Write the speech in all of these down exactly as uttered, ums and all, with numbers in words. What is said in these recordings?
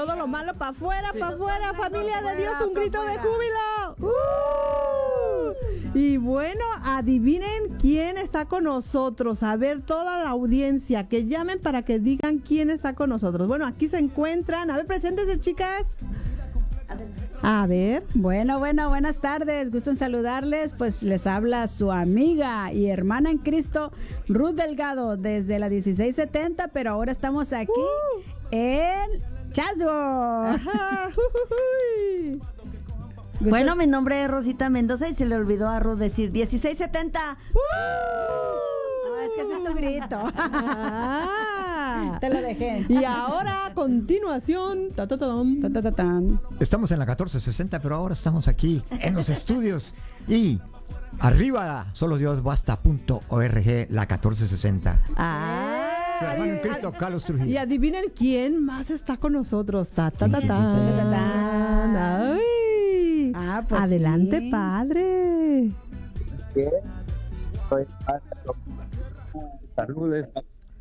todo lo malo para afuera, Sí. para afuera, familia de Dios, un pa' grito de fuera. júbilo. ¡Uh! Y bueno, adivinen quién está con nosotros. A ver, toda la audiencia, que llamen para que digan quién está con nosotros. Bueno, aquí se encuentran. A ver, preséntense, chicas. A ver. Bueno, bueno, buenas tardes. Gusto en saludarles. Pues les habla su amiga y hermana en Cristo, Ruth Delgado, desde la dieciséis setenta, pero ahora estamos aquí Uh. en Chatsworth. Ajá, ujujuy. Gusto- Bueno, mi nombre es Rosita Mendoza y se le olvidó a Ruth decir dieciséis setenta. Ah, es que ese es tu grito. Ah. Te lo dejé. Y ahora, a continuación, ta, ta, ta, tam. Ta, ta, ta, tan. Estamos en la catorce sesenta, pero ahora estamos aquí en los estudios y arriba solo Dios basta punto org, la catorce sesenta. Ah. Su hermano en Cristo, Carlos Y Trujillo. adivinen quién más está con nosotros. Ta, ta, ta, ta, ta, ta, ta. Ay. Ah, pues Adelante, sí. padre. Bien, soy padre. Saludes.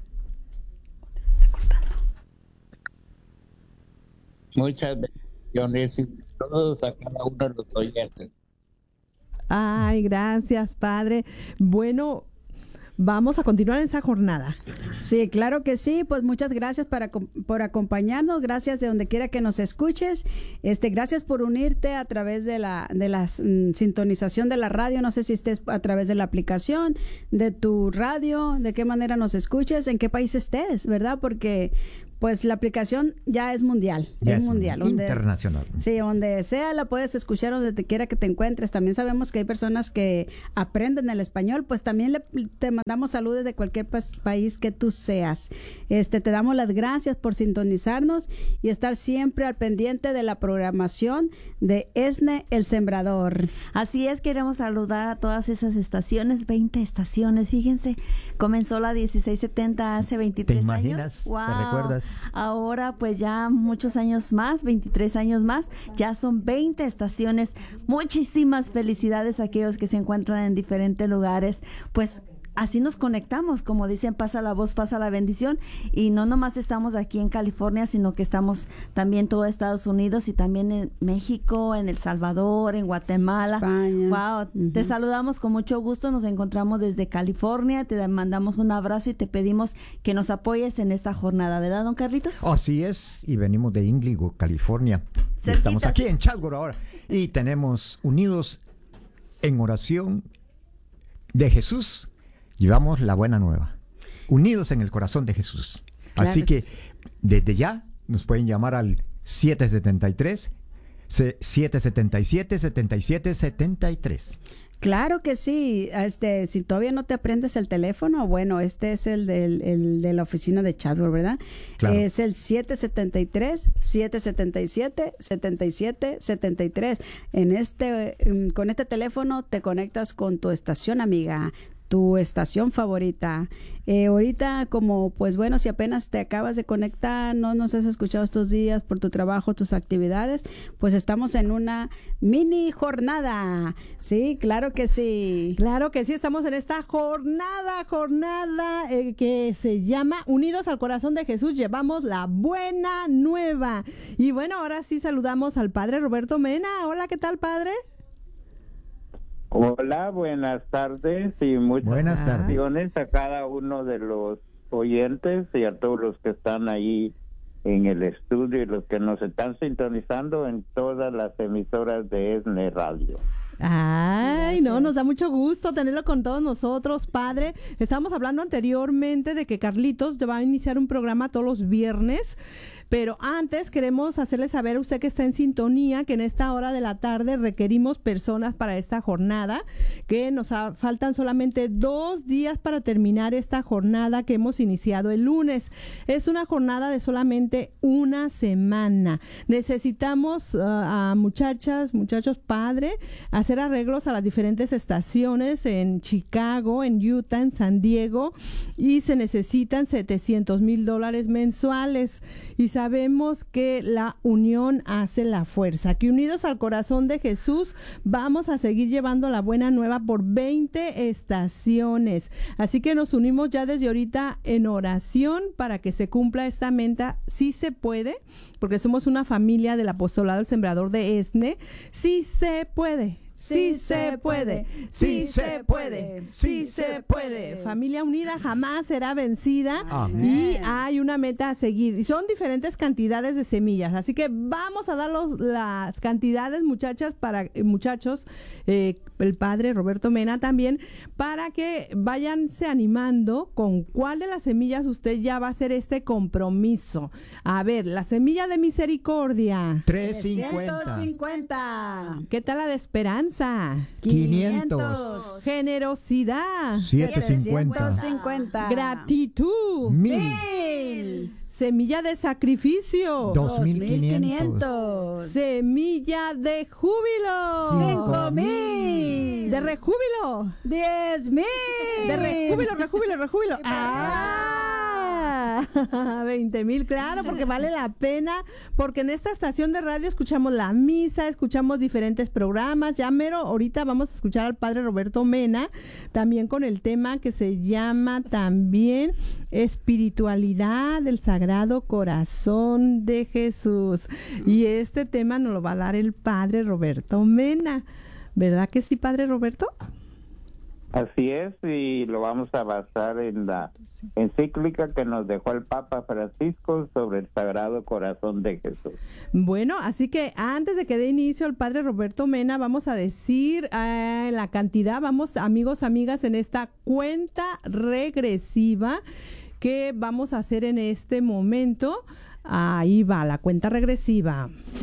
Muchas bendiciones y saludos a cada uno de los oyentes. Ay, gracias, padre. Bueno, vamos a continuar en esta jornada. Sí, claro que sí. Pues muchas gracias para, por acompañarnos. Gracias de donde quiera que nos escuches. Este, gracias por unirte a través de la de la mm, sintonización de la radio. No sé si estés a través de la aplicación, de tu radio, de qué manera nos escuches, en qué país estés, ¿verdad? Porque pues la aplicación ya es mundial. Ya es es mundial. donde- internacional. Sí, donde sea la puedes escuchar, donde te quiera que te encuentres. También sabemos que hay personas que aprenden el español, pues también le, te mandamos saludos de cualquier pas- país que tú seas. Este, te damos las gracias por sintonizarnos y estar siempre al pendiente de la programación de ESNE El Sembrador. Así es, queremos saludar a todas esas estaciones, veinte estaciones, fíjense, comenzó la dieciséis setenta hace veintitrés ¿Te imaginas? años. ¿Te Wow. recuerdas? Ahora pues ya muchos años más, veintitrés años más, ya son veinte estaciones. Muchísimas felicidades a aquellos que se encuentran en diferentes lugares, pues así nos conectamos, como dicen, pasa la voz, pasa la bendición, y no nomás estamos aquí en California, sino que estamos también todo Estados Unidos y también en México, en El Salvador, en Guatemala. España. Wow, Ujú. te saludamos con mucho gusto, nos encontramos desde California, te mandamos un abrazo y te pedimos que nos apoyes en esta jornada, ¿verdad, don Carlitos? Así es, y venimos de Inglewood, California. Y Cerquitas. estamos aquí en Chatsworth ahora. Y tenemos unidos en oración de Jesús. Llevamos la buena nueva. Unidos en el corazón de Jesús. Claro Así que que desde ya nos pueden llamar al siete setenta y tres, siete setenta y siete, setenta y siete setenta y tres. Claro que sí. Este, si todavía no te aprendes el teléfono, bueno, este es el, del, el de la oficina de Chatsworth, ¿verdad? Claro. Es el siete setenta y tres, siete setenta y siete, setenta y siete setenta y tres. En este, mm, con este teléfono te conectas con tu estación amiga, tu estación favorita. Eh, ahorita, como pues bueno, si apenas te acabas de conectar, no nos has escuchado estos días por tu trabajo, tus actividades, pues estamos en una mini jornada. Sí, claro que sí. Claro que sí, estamos en esta jornada, jornada eh, que se llama Unidos al Corazón de Jesús, llevamos la buena nueva. Y bueno, ahora sí saludamos al padre Roberto Mena. Hola, ¿qué tal, padre? Hola, buenas tardes y muchas Buenas tardes. bendiciones a cada uno de los oyentes y a todos los que están ahí en el estudio y los que nos están sintonizando en todas las emisoras de ESNE Radio. Ay, Gracias. no, nos da mucho gusto tenerlo con todos nosotros, padre. Estábamos hablando anteriormente de que Carlitos va a iniciar un programa todos los viernes, pero antes queremos hacerle saber a usted que está en sintonía que en esta hora de la tarde requerimos personas para esta jornada, que nos ha- faltan solamente dos días para terminar esta jornada que hemos iniciado el lunes. Es una jornada de solamente una semana. Necesitamos uh, a muchachas, muchachos, padre, hacer arreglos a las diferentes estaciones en Chicago, en Utah, en San Diego, y se necesitan setecientos mil dólares mensuales. Y sabemos que la unión hace la fuerza. Que unidos al corazón de Jesús vamos a seguir llevando la buena nueva por veinte estaciones. Así que nos unimos ya desde ahorita en oración para que se cumpla esta meta. Sí se puede, porque somos una familia del apostolado El Sembrador de ESNE. Sí se puede. Sí se puede, sí se puede, sí se puede. Familia unida jamás será vencida. Amén. Y hay una meta a seguir. Y son diferentes cantidades de semillas. Así que vamos a dar los, las cantidades, muchachas, para eh, muchachos, eh, el padre Roberto Mena también, para que váyanse animando con cuál de las semillas usted ya va a hacer este compromiso. A ver, la semilla de misericordia. trescientos cincuenta. cincuenta. ¿Qué tal la de esperanza? quinientos. Generosidad. setecientos cincuenta. cincuenta. Gratitud. mil. Semilla de sacrificio. dos mil quinientos. Semilla de júbilo. Cinco mil. De rejúbilo. Diez mil. De rejúbilo, rejúbilo, rejúbilo. ¡Ah! veinte mil, claro, porque vale la pena, porque en esta estación de radio escuchamos la misa, escuchamos diferentes programas. Ya mero, ahorita vamos a escuchar al padre Roberto Mena, también con el tema que se llama también espiritualidad del Sagrado Corazón de Jesús. Y este tema nos lo va a dar el padre Roberto Mena. ¿Verdad que sí, padre Roberto? Así es, y lo vamos a basar en la encíclica que nos dejó el Papa Francisco sobre el Sagrado Corazón de Jesús. Bueno, así que antes de que dé inicio el padre Roberto Mena, vamos a decir eh, la cantidad, vamos amigos, amigas, en esta cuenta regresiva que vamos a hacer en este momento. Ahí va la cuenta regresiva.